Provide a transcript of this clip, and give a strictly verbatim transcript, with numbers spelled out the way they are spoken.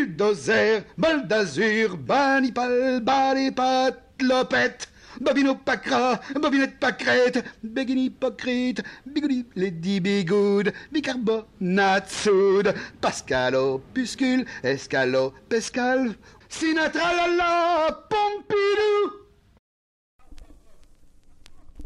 bulldozer, bol d'azur, banipal, balipat, lopette, Bobino Pacra, Bobinette Pâquerette, Begin hypocrite, Bigoudi, Lady Bigoud, Bicarbonate soude, Pascal opuscule, Escalo, Pescal, Sinatra la la, Pompidou.